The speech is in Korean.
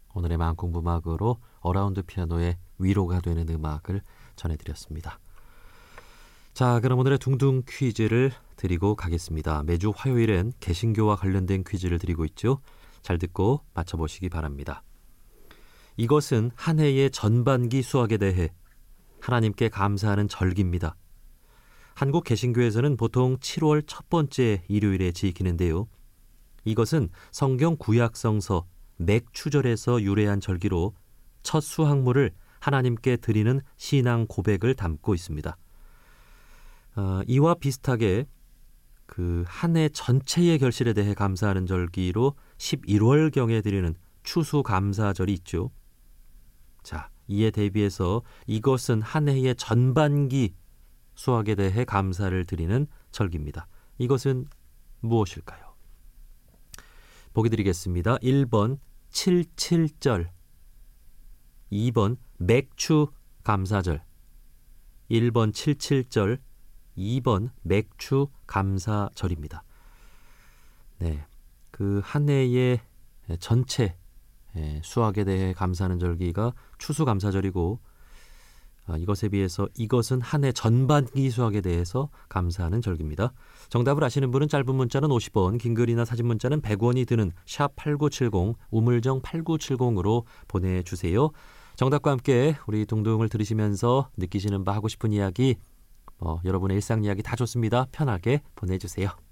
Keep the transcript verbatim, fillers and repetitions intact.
오늘의 마음공부 음악으로 어라운드 피아노의 위로가 되는 음악을 전해드렸습니다. 자, 그럼 오늘의 둥둥 퀴즈를 드리고 가겠습니다. 매주 화요일엔 개신교와 관련된 퀴즈를 드리고 있죠. 잘 듣고 맞춰보시기 바랍니다. 이것은 한 해의 전반기 수학에 대해 하나님께 감사하는 절기입니다. 한국 개신교에서는 보통 칠월 첫 번째 일요일에 지키는데요. 이것은 성경 구약성서 맥추절에서 유래한 절기로 첫 수확물을 하나님께 드리는 신앙 고백을 담고 있습니다. 어, 이와 비슷하게 그 한 해 전체의 결실에 대해 감사하는 절기로 십일월경에 드리는 추수감사절이 있죠. 자, 이에 대비해서 이것은 한 해의 전반기 수확에 대해 감사를 드리는 절기입니다. 이것은 무엇일까요? 보기 드리겠습니다. 일 번 칠칠절, 이 번 맥추감사절, 일 번 칠칠절, 이 번 맥추감사절입니다. 네, 그 한 해의 전체 수확에 대해 감사하는 절기가 추수감사절이고, 이것에 비해서 이것은 한 해 전반기 수확에 대해서 감사하는 절기입니다. 정답을 아시는 분은 짧은 문자는 오십 원, 긴 글이나 사진 문자는 백 원이 드는 샵 팔구칠공, 우물정 팔구칠공으로 보내주세요. 정답과 함께 우리 둥둥을 들으시면서 느끼시는 바, 하고 싶은 이야기, 어, 여러분의 일상 이야기 다 좋습니다. 편하게 보내주세요.